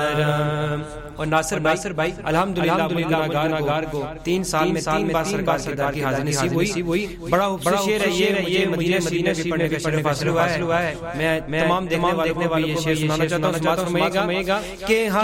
और नासिर भाई अल्हम्दुलिल्लाह गुनाहगार को 3 साल में 3 बार सरकार की हाजिरी नसीब हुई। बड़ा शेर है ये मदीने में पढ़ने का फासिल हुआ है। मैं तमाम देखने वालों को ये शेर सुनाना चाहता हूं। कि